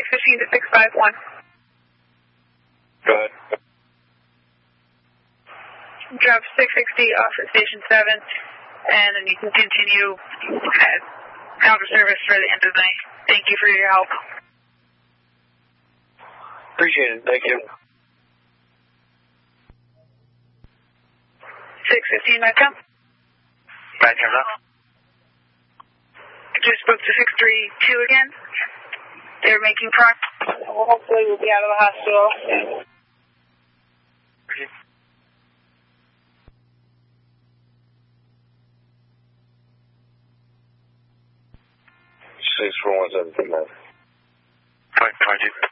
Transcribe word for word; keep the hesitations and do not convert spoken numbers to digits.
fifteen to six five one. Go ahead. Drop six sixty off at station seven, and then you can continue at counter service for the end of the night. Thank you for your help. Appreciate it. Thank you. six fifteen, Metcalf. Back here now. Just spoke to six three two again. They're making progress. Hopefully we'll be out of the hospital. Okay. Six four one seven two nine. Five five two.